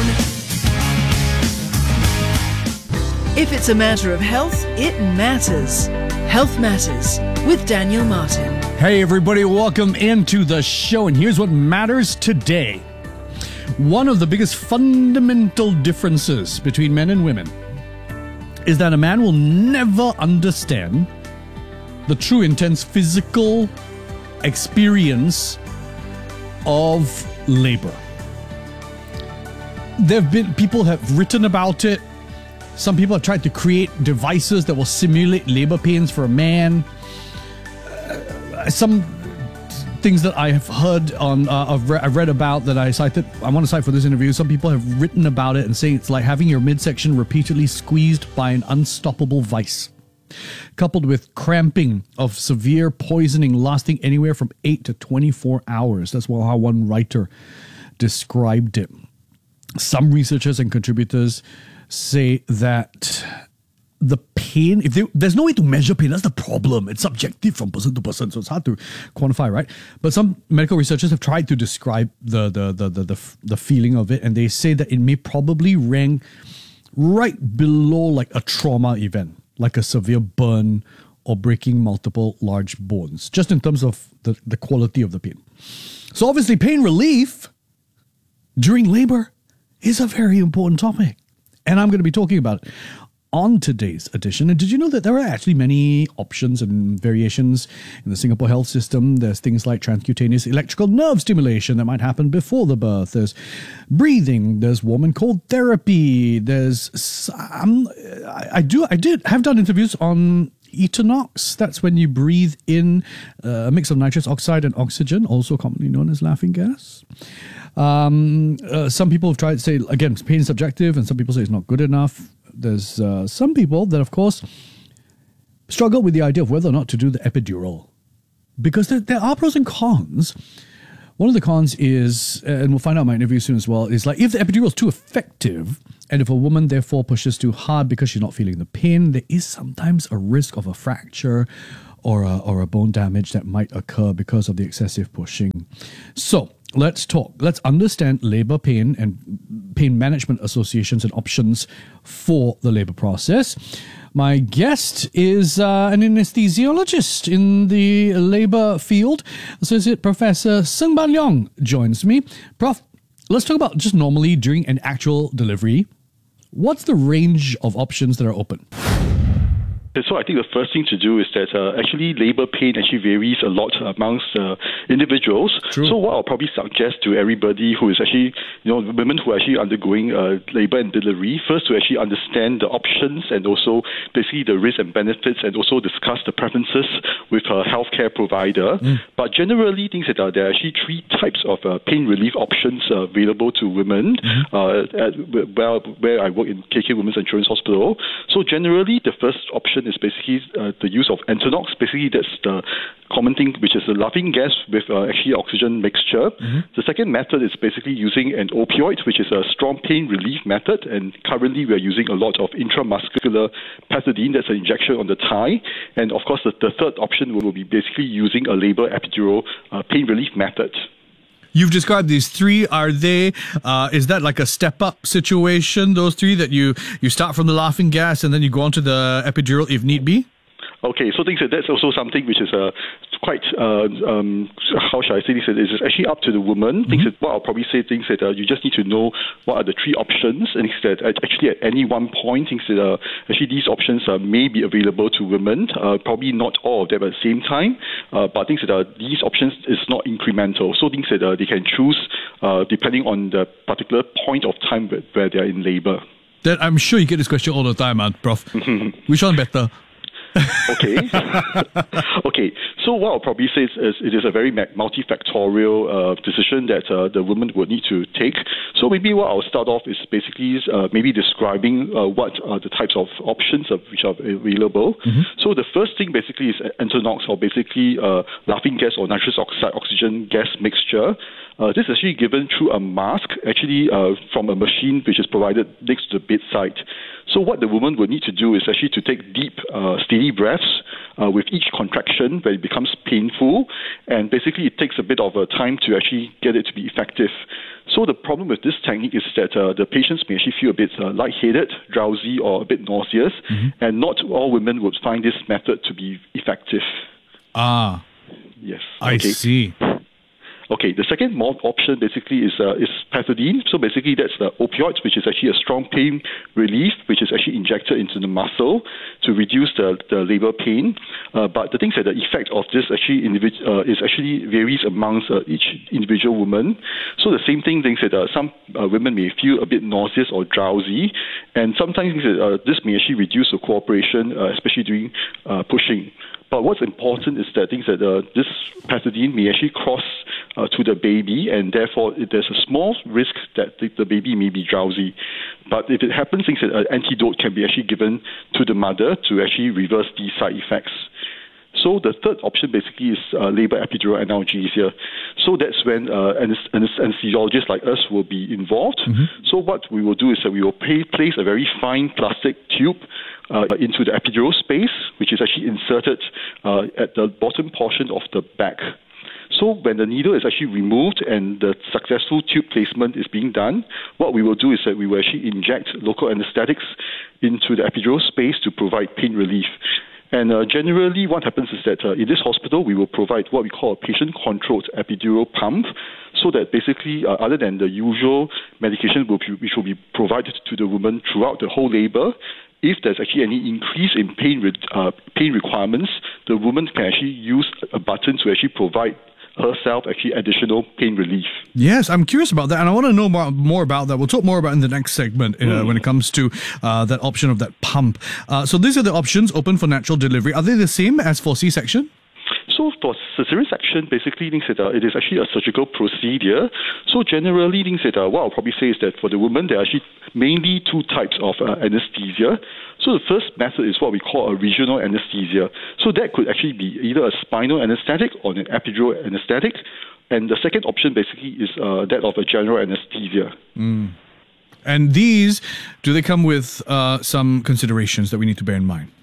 If it's a matter of health, it matters. Health Matters with Daniel Martin. Hey everybody, welcome into the show, and here's what matters today. One of the biggest fundamental differences between men and women is that a man will never understand the true intense physical experience of labor. There have been people have written about it. Some people have tried to create devices that will simulate labor pains for a man. Uh, some things that I have heard on, uh, I've, re- I've read about that I cited, I want to cite for this interview. Some people have written about it and saying it's like having your midsection repeatedly squeezed by an unstoppable vice, coupled with cramping of severe poisoning lasting anywhere from eight to twenty-four hours. That's how one writer described it. Some researchers and contributors say that the pain, if they, there's no way to measure pain, that's the problem. It's subjective from person to person, so it's hard to quantify, right? But some medical researchers have tried to describe the the the the, the, the feeling of it, and they say that it may probably rank right below like a trauma event, like a severe burn or breaking multiple large bones, just in terms of the, the quality of the pain. So obviously pain relief during labor is a very important topic. And I'm going to be talking about it on today's edition. And did you know that there are actually many options and variations in the Singapore health system? There's things like transcutaneous electrical nerve stimulation that might happen before the birth. There's breathing. There's warm and cold therapy. There's um, I, I do I did have done interviews on Etonox. That's when you breathe in a mix of nitrous oxide and oxygen, also commonly known as laughing gas. Um, uh, some people have tried to say, again, pain is subjective, and some people say it's not good enough. There's uh, some people that, of course, struggle with the idea of whether or not to do the epidural. because there, there are pros and cons. One of the cons is, and we'll find out in my interview soon as well, is like if the epidural is too effective and if a woman therefore pushes too hard because she's not feeling the pain, there is sometimes a risk of a fracture or a, or a bone damage that might occur because of the excessive pushing. So let's talk. Let's understand labor pain and pain management associations and options for the labor process. My guest is uh, an anesthesiologist in the labor field. Associate Professor Seng Ban Leong joins me. Prof, let's talk about just normally during an actual delivery. What's the range of options that are open? So I think the first thing to do is that uh, actually labor pain actually varies a lot amongst uh, individuals. True. So what I'll probably suggest to everybody who is actually, you know, women who are actually undergoing uh, labor and delivery, first to actually understand the options and also basically the risks and benefits, and also discuss the preferences with a healthcare provider. Mm. But generally, things that are, there are actually three types of uh, pain relief options uh, available to women. Mm-hmm. uh, at, where, where I work in K K Women's and Children's Hospital. So generally, the first option is basically uh, the use of Entonox. Basically, that's the common thing, which is a laughing gas with uh, actually oxygen mixture. Mm-hmm. The second method is basically using an opioid, which is a strong pain relief method. And currently, we are using a lot of intramuscular pethidine. That's an injection on the thigh. And of course, the, the third option will be basically using a labor epidural uh, pain relief method. You've described these three. Are they, uh, is that like a step-up situation, those three, that you, you start from the laughing gas and then you go on to the epidural if need be? Okay, so things that that's also something which is uh, quite, uh, um, how shall I say this, it's actually up to the woman. Mm-hmm. Things that, well, I'll probably say things that uh, you just need to know what are the three options, and things that actually at any one point, things that uh, actually these options uh, may be available to women, uh, probably not all of them at the same time, uh, but things that uh, these options is not incremental. So things that uh, they can choose uh, depending on the particular point of time where, where they're in labor. That I'm sure you get this question all the time, man, Prof. Which one better? Okay. Okay. So what I'll probably say is, is it is a very multifactorial uh, decision that uh, the woman would need to take. So maybe what I'll start off is basically uh, maybe describing uh, what are the types of options of which are available. Mm-hmm. So the first thing basically is Entonox, or basically uh, laughing gas or nitrous oxide oxygen gas mixture. Uh, this is actually given through a mask, actually uh, from a machine which is provided next to the bedside. So what the woman would need to do is actually to take deep, uh, steady breaths uh, with each contraction when it becomes painful, and basically it takes a bit of a time to actually get it to be effective. So the problem with this technique is that uh, the patients may actually feel a bit uh, lightheaded, drowsy, or a bit nauseous, mm-hmm. and not all women would find this method to be effective. Ah. Yes. I okay. see. Okay, the second more option basically is uh, is pethidine. So basically that's the opioid, which is actually a strong pain relief, which is actually injected into the muscle to reduce the, the labor pain. Uh, but the thing is that the effect of this actually individ- uh, is actually varies amongst uh, each individual woman. So the same thing, things that uh, some uh, women may feel a bit nauseous or drowsy, and sometimes things that, uh, this may actually reduce the cooperation, uh, especially during uh, pushing. But what's important is that things that uh, this pethidine may actually cross uh, to the baby, and therefore there's a small risk that the, the baby may be drowsy. But if it happens, things that an antidote can be actually given to the mother to actually reverse these side effects. So the third option basically is uh, labor epidural analgesia. So that's when uh, anesthesiologists like us will be involved. Mm-hmm. So what we will do is that we will pay, place a very fine plastic tube uh, into the epidural space, which is actually inserted uh, at the bottom portion of the back. So when the needle is actually removed and the successful tube placement is being done, what we will do is that we will actually inject local anesthetics into the epidural space to provide pain relief. And uh, generally what happens is that uh, in this hospital, we will provide what we call a patient-controlled epidural pump, so that basically, uh, other than the usual medication which will be provided to the woman throughout the whole labor, if there's actually any increase in pain, re- uh, pain requirements, the woman can actually use a button to actually provide herself actually additional pain relief. Yes, I'm curious about that, and I want to know more, more about that. We'll talk more about it in the next segment uh, mm. when it comes to uh, that option of that pump. Uh, so these are the options open for natural delivery. Are they the same as for C-section? So So for cesarean section, basically things that uh, it is actually a surgical procedure. So generally things that uh, what I'll probably say is that for the woman there are actually mainly two types of uh, anesthesia. So the first method is what we call a regional anesthesia. So that could actually be either a spinal anesthetic or an epidural anesthetic. And the second option basically is uh, that of a general anesthesia. Mm. And these, do they come with uh, some considerations that we need to bear in mind?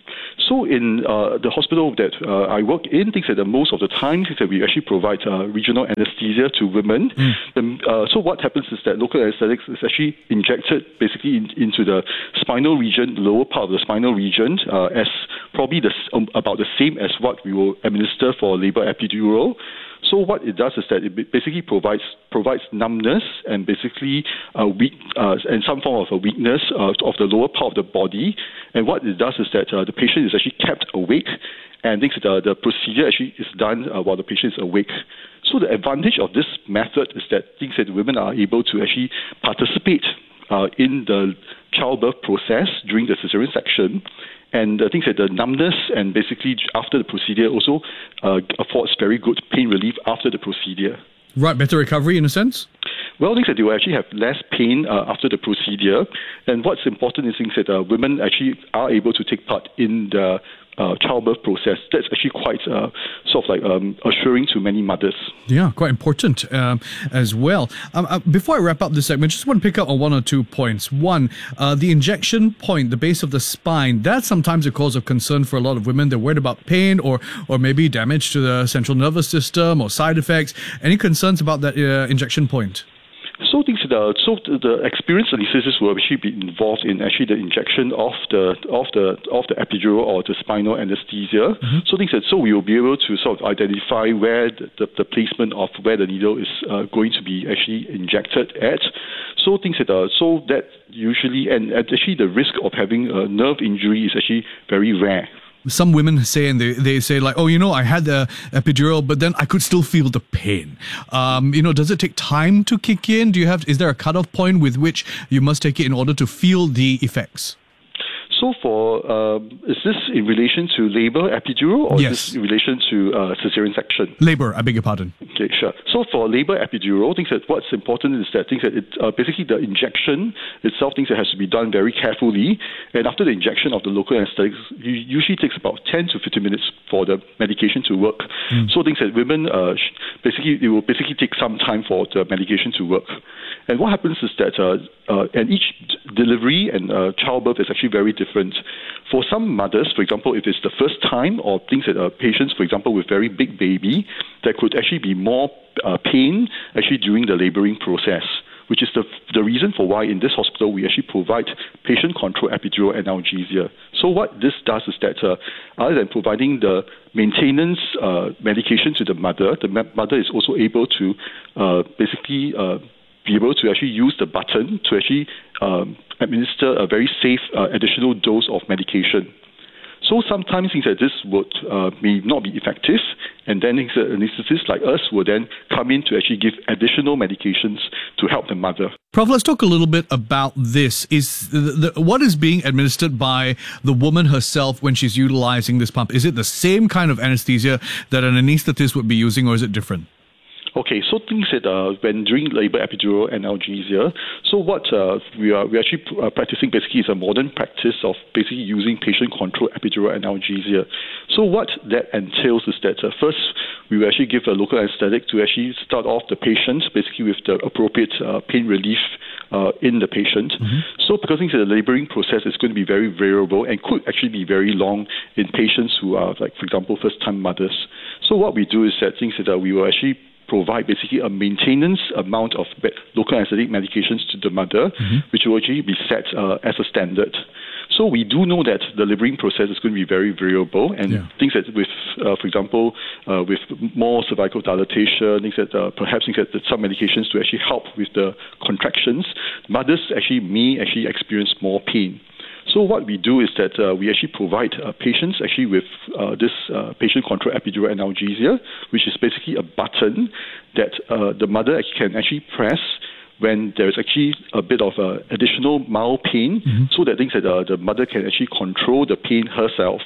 So in uh, the hospital that uh, I work in, things that the most of the time things that we actually provide uh, regional anesthesia to women. Mm. The, uh, so what happens is that local anesthetics is actually injected basically in, into the spinal region, the lower part of the spinal region, uh, as probably the, um, about the same as what we will administer for labor epidural. So what it does is that it basically provides provides numbness and basically uh, weak uh, and some form of a weakness uh, of the lower part of the body. And what it does is that uh, the patient is actually kept awake, and thinks that uh, the procedure actually is done uh, while the patient is awake. So the advantage of this method is that things that women are able to actually participate uh, in the childbirth process during the cesarean section. And I think that the numbness and basically after the procedure also uh, affords very good pain relief after the procedure. Right, better recovery in a sense? Well, I think that they will actually have less pain uh, after the procedure. And what's important is things that uh, women actually are able to take part in the uh, childbirth process. That's actually quite uh, sort of like um, assuring to many mothers. Yeah, quite important um, as well. Um, uh, before I wrap up this segment, just want to pick up on one or two points. One, uh, the injection point, the base of the spine, that's sometimes a cause of concern for a lot of women. They're worried about pain or or maybe damage to the central nervous system or side effects. Any concerns about that uh, injection point? So things the so the experienced anaesthetists will actually be involved in actually the injection of the of the of the epidural or the spinal anesthesia. Mm-hmm. So things that so we will be able to sort of identify where the, the, the placement of where the needle is uh, going to be actually injected at. So things that uh, so that usually and, and actually the risk of having a nerve injury is actually very rare. Some women say, and they, they say like, oh, you know, I had the epidural, but then I could still feel the pain. Um, you know, does it take time to kick in? Do you have, is there a cutoff point with which you must take it in order to feel the effects? So for, um, is this in relation to labor epidural or yes. is this in relation to uh, cesarean section? Labor, I beg your pardon. Okay, sure. So for labor epidural, I think that what's important is that, things that it, uh, basically the injection itself, things that has to be done very carefully. And after the injection of the local anesthetics, it usually takes about ten to fifteen minutes for the medication to work. Mm. So things that women, uh, basically, it will basically take some time for the medication to work. And what happens is that, uh, uh, and each delivery and uh, childbirth is actually very different. For some mothers, for example, if it's the first time or things that are patients, for example, with very big baby, there could actually be more uh, pain actually during the laboring process, which is the the reason for why in this hospital we actually provide patient-controlled epidural analgesia. So what this does is that uh, other than providing the maintenance uh, medication to the mother, the ma- mother is also able to uh, basically uh, be able to actually use the button to actually um, administer a very safe uh, additional dose of medication. So sometimes things like this would uh, may not be effective, and then anesthetists like us will then come in to actually give additional medications to help the mother. Prof, let's talk a little bit about this. Is the, the, what is being administered by the woman herself when she's utilizing this pump? Is it the same kind of anesthesia that an anesthetist would be using, or is it different? Okay, so things that uh, when during labor epidural analgesia, so what uh, we are we actually uh, practicing basically is a modern practice of basically using patient-controlled epidural analgesia. So what that entails is that uh, first we will actually give a local anesthetic to actually start off the patient basically with the appropriate uh, pain relief uh, in the patient. Mm-hmm. So because things that the laboring process is going to be very variable and could actually be very long in patients who are, like, for example, first-time mothers. So what we do is that things that uh, we will actually provide basically a maintenance amount of local anesthetic medications to the mother, mm-hmm. which will actually be set uh, as a standard. So we do know that the laboring process is going to be very variable, and yeah. things that with, uh, for example, uh, with more cervical dilatation, things that uh, perhaps things that some medications to actually help with the contractions, mothers actually may actually experience more pain. So what we do is that uh, we actually provide uh, patients actually with uh, this uh, patient-controlled epidural analgesia, which is basically a button that uh, the mother can actually press when there's actually a bit of uh, additional mild pain, mm-hmm. so that things that uh, the mother can actually control the pain herself.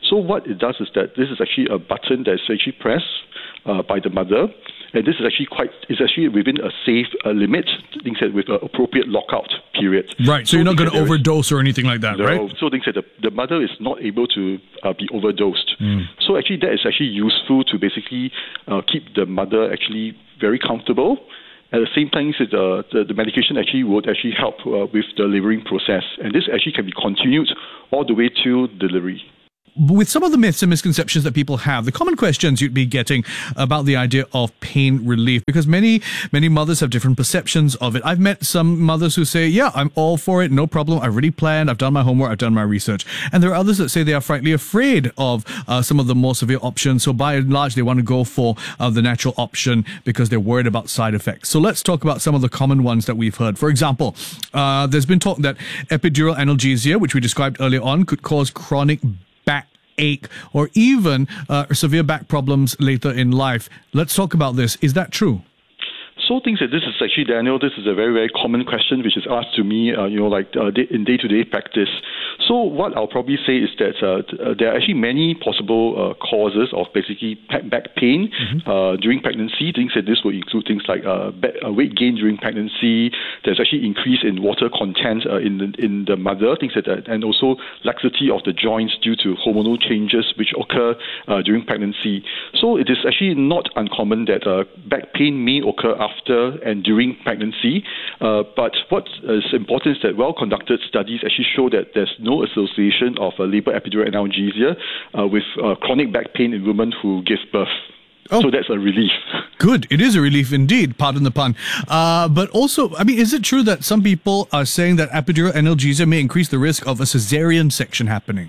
So what it does is that this is actually a button that's actually pressed uh, by the mother. And this is actually quite, it's actually within a safe uh, limit, things that with an appropriate lockout period. Right, so, so you're not going to overdose or anything like that, no, right? So things that the, the mother is not able to uh, be overdosed. Mm. So actually that is actually useful to basically uh, keep the mother actually very comfortable. At the same time, the, the, the medication actually would actually help uh, with the laboring process. And this actually can be continued all the way to delivery. With some of the myths and misconceptions that people have, the common questions you'd be getting about the idea of pain relief, because many, many mothers have different perceptions of it. I've met some mothers who say, yeah, I'm all for it, no problem, I've already planned, I've done my homework, I've done my research. And there are others that say they are frankly afraid of uh, some of the more severe options. So by and large, they want to go for uh, the natural option because they're worried about side effects. So let's talk about some of the common ones that we've heard. For example, uh, there's been talk that epidural analgesia, which we described earlier on, could cause chronic back ache or even uh, severe back problems later in life. Let's talk about this. Is that true? So things that this is actually, Daniel, this is a very, very common question which is asked to me, uh, you know, like uh, day, in day-to-day practice. So what I'll probably say is that uh, uh, there are actually many possible uh, causes of basically back pain mm-hmm. uh, during pregnancy. Things that this will include things like uh, back, uh, weight gain during pregnancy. There's actually increase in water content uh, in the, in the mother. Things like that, and also laxity of the joints due to hormonal changes which occur uh, during pregnancy. So it is actually not uncommon that uh, back pain may occur after after and during pregnancy. Uh, but what is important is that well-conducted studies actually show that there's no association of uh, labor epidural analgesia uh, with uh, chronic back pain in women who give birth. Oh. So that's a relief. Good. It is a relief indeed, pardon the pun. Uh, but also, I mean, is it true that some people are saying that epidural analgesia may increase the risk of a cesarean section happening?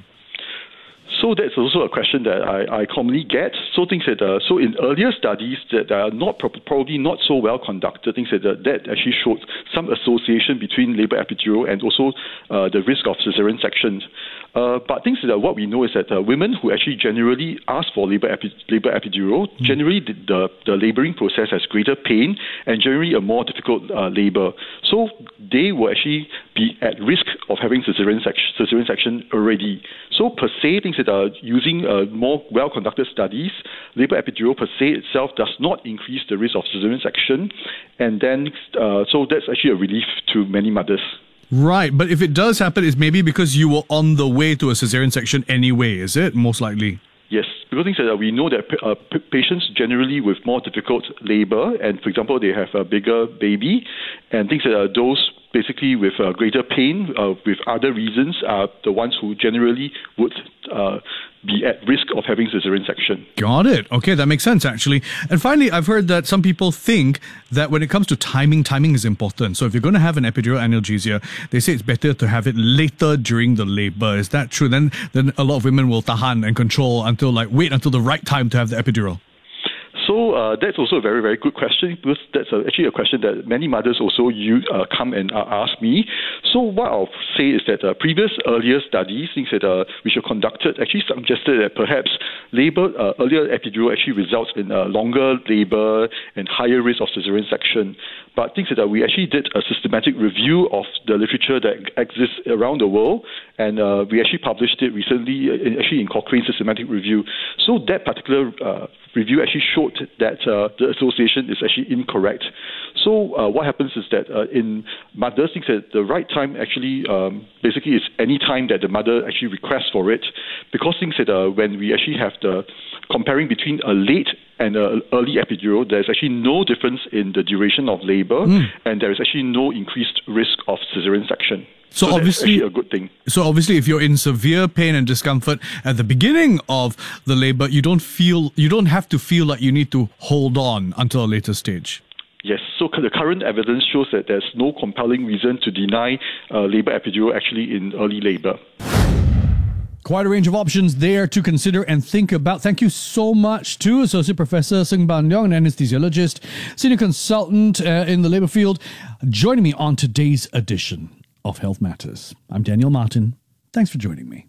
So that's also a question that I, I commonly get. So things that uh, so in earlier studies that are not probably not so well conducted, things that uh, that actually showed some association between labor epidural and also uh, the risk of cesarean section. Uh, but things that uh, what we know is that uh, women who actually generally ask for labor epi- labor epidural, mm. generally the, the the laboring process has greater pain and generally a more difficult uh, labor. So they will actually be at risk of having cesarean section, cesarean section already. So per se, things that are using uh, more well-conducted studies, labor epidural per se itself does not increase the risk of cesarean section, and then uh, so that's actually a relief to many mothers. Right, but if it does happen, it's maybe because you were on the way to a cesarean section anyway, is it? Most likely. Yes, because things that we know that uh, p- patients generally with more difficult labor, and for example, they have a bigger baby, and things that are those basically with uh, greater pain, uh, with other reasons, are the ones who generally would uh, be at risk of having cesarean section. Got it. Okay, that makes sense, actually. And finally, I've heard that some people think that when it comes to timing, timing is important. So if you're going to have an epidural analgesia, they say it's better to have it later during the labor. Is that true? Then, then a lot of women will tahan and control until, like, wait until the right time to have the epidural. So uh, that's also a very, very good question, because that's a, actually a question that many mothers also use, uh, come and uh, ask me. So what I'll say is that uh, previous earlier studies, things that uh, which were conducted, actually suggested that perhaps labor, uh, earlier epidural actually results in uh, longer labor and higher risk of cesarean section. But things that uh, we actually did a systematic review of the literature that exists around the world, and uh, we actually published it recently, uh, actually in Cochrane Systematic Review. So that particular uh, review actually showed that uh, the association is actually incorrect. So uh, what happens is that uh, in mothers, things that the right time actually um, basically is any time that the mother actually requests for it, because things that uh, when we actually have the comparing between a late and an early epidural, there's actually no difference in the duration of labor, mm. and there is actually no increased risk of cesarean section. So, so obviously, a good thing. So obviously, if you're in severe pain and discomfort at the beginning of the labor, you don't feel, you don't have to feel like you need to hold on until a later stage. Yes, so the current evidence shows that there's no compelling reason to deny uh, labor epidural actually in early labor. Quite a range of options there to consider and think about. Thank you so much to Associate Professor Seng Ban Leong, an anesthesiologist, senior consultant uh, in the labour field, joining me on today's edition of Health Matters. I'm Daniel Martin. Thanks for joining me.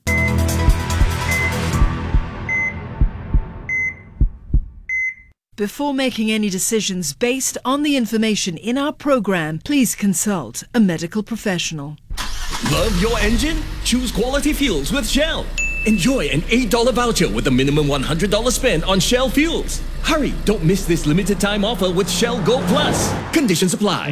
Before making any decisions based on the information in our program, please consult a medical professional. Love your engine? Choose quality fuels with Shell. Enjoy an eight dollars voucher with a minimum one hundred dollars spent on Shell fuels. Hurry, don't miss this limited time offer with Shell Gold Plus. Conditions apply.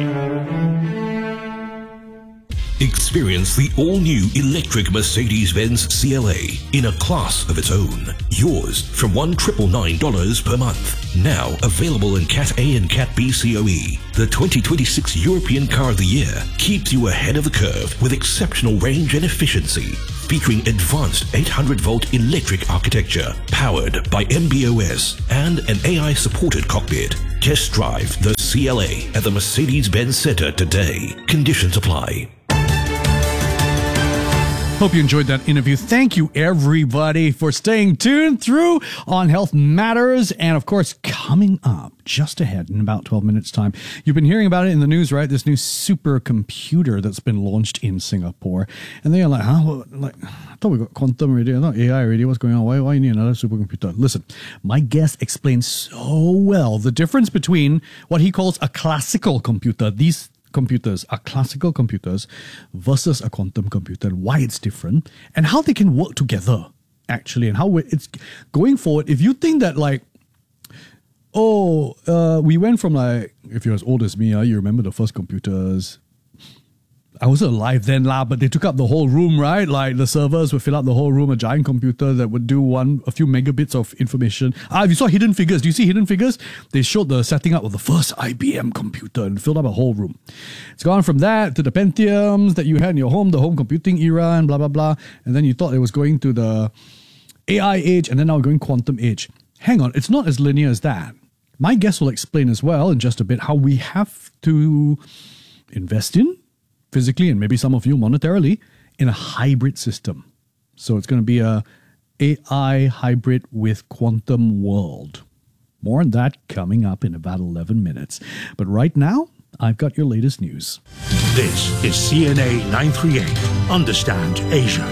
Experience the all-new electric Mercedes-Benz C L A in a class of its own. Yours from one thousand nine hundred ninety-nine dollars per month. Now available in Cat A and Cat B C O E. The twenty twenty-six European Car of the Year keeps you ahead of the curve with exceptional range and efficiency. Featuring advanced eight hundred volt electric architecture, powered by M B O S and an A I-supported cockpit. Test drive the C L A at the Mercedes-Benz Center today. Conditions apply. Hope you enjoyed that interview. Thank you, everybody, for staying tuned through on Health Matters. And, of course, coming up just ahead in about twelve minutes' time, you've been hearing about it in the news, right? This new supercomputer that's been launched in Singapore. And they're like, huh? Well, like, I thought we got quantum already. I thought A I already. What's going on? Why, why you need another supercomputer? Listen, my guest explains so well the difference between what he calls a classical computer. These computers are classical computers versus a quantum computer, and why it's different, and how they can work together, actually, and how it's going forward. If you think that, like, oh, uh, we went from, like, if you're as old as me, uh, you remember the first computers. I wasn't alive then, lah, but they took up the whole room, right? Like, the servers would fill up the whole room, a giant computer that would do one, a few megabits of information. Ah, if you saw Hidden Figures, do you see Hidden Figures? They showed the setting up of the first I B M computer and filled up a whole room. It's gone from that to the Pentiums that you had in your home, the home computing era, and blah, blah, blah. And then you thought it was going to the A I age, and then now we're going quantum age. Hang on, it's not as linear as that. My guest will explain as well in just a bit how we have to invest in, physically, and maybe some of you monetarily, in a hybrid system. So it's going to be a A I hybrid with quantum world. More on that coming up in about eleven minutes. But right now, I've got your latest news. This is C N A nine thirty-eight. Understand Asia.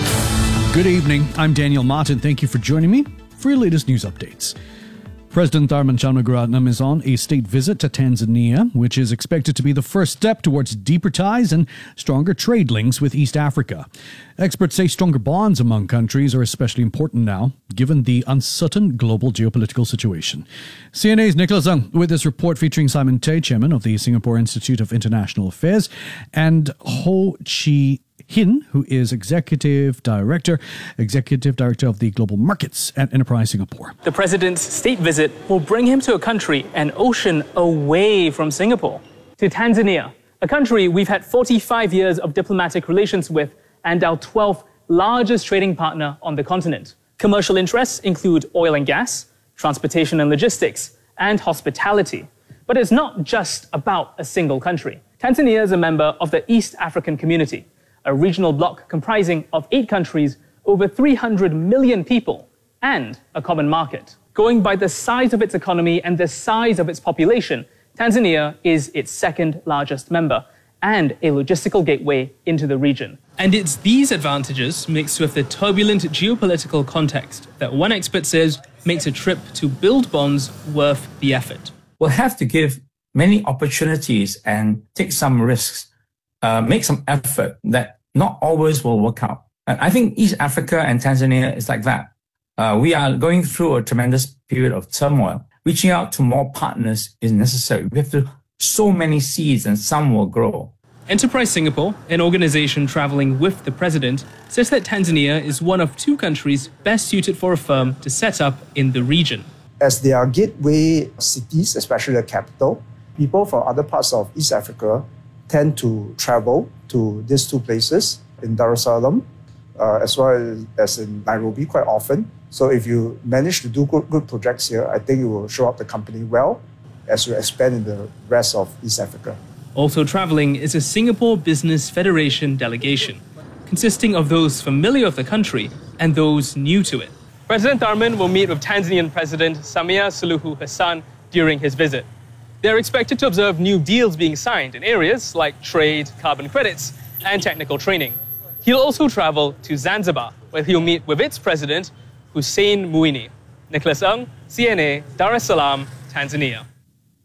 Good evening. I'm Daniel Martin. Thank you for joining me for your latest news updates. President Tharman Shanmugaratnam is on a state visit to Tanzania, which is expected to be the first step towards deeper ties and stronger trade links with East Africa. Experts say stronger bonds among countries are especially important now, given the uncertain global geopolitical situation. C N A's Nicholas Ng with this report featuring Simon Tay, chairman of the Singapore Institute of International Affairs, and Ho Chi Hin, who is Executive Director, Executive Director of the Global Markets at Enterprise Singapore. The president's state visit will bring him to a country an ocean away from Singapore, to Tanzania, a country we've had forty-five years of diplomatic relations with and our twelfth largest trading partner on the continent. Commercial interests include oil and gas, transportation and logistics, and hospitality. But it's not just about a single country. Tanzania is a member of the East African Community, a regional bloc comprising of eight countries, over three hundred million people, and a common market. Going by the size of its economy and the size of its population, Tanzania is its second largest member and a logistical gateway into the region. And it's these advantages, mixed with the turbulent geopolitical context, that one expert says makes a trip to build bonds worth the effort. We'll have to give many opportunities and take some risks. Uh, make some effort that not always will work out. And I think East Africa and Tanzania is like that. Uh, we are going through a tremendous period of turmoil. Reaching out to more partners is necessary. We have to sow many seeds and some will grow. Enterprise Singapore, an organization traveling with the president, says that Tanzania is one of two countries best suited for a firm to set up in the region. As they are gateway cities, especially the capital, people from other parts of East Africa tend to travel to these two places in Dar es Salaam, uh, as well as in Nairobi quite often. So if you manage to do good, good projects here, I think it will show up the company well as you expand in the rest of East Africa. Also traveling is a Singapore Business Federation delegation, consisting of those familiar with the country and those new to it. President Tharman will meet with Tanzanian President Samia Suluhu Hassan during his visit. They're expected to observe new deals being signed in areas like trade, carbon credits, and technical training. He'll also travel to Zanzibar, where he'll meet with its president, Hussein Mwinyi. Nicholas Ng, C N A, Dar es Salaam, Tanzania.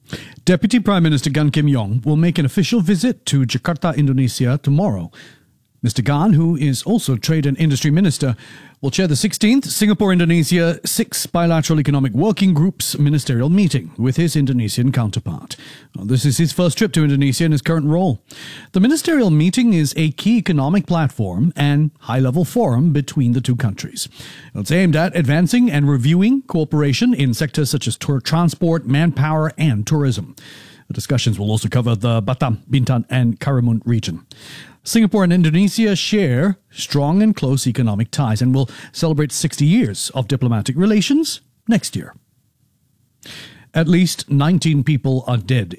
Deputy Prime Minister Gan Kim Yong will make an official visit to Jakarta, Indonesia tomorrow. Mister Gan, who is also Trade and Industry Minister, will chair the sixteenth Singapore-Indonesia Six Bilateral Economic Working Groups ministerial meeting with his Indonesian counterpart. Well, this is his first trip to Indonesia in his current role. The ministerial meeting is a key economic platform and high-level forum between the two countries. It's aimed at advancing and reviewing cooperation in sectors such as tour transport, manpower, and tourism. The discussions will also cover the Batam, Bintan, and Karimun region. Singapore and Indonesia share strong and close economic ties and will celebrate sixty years of diplomatic relations next year. At least nineteen people are dead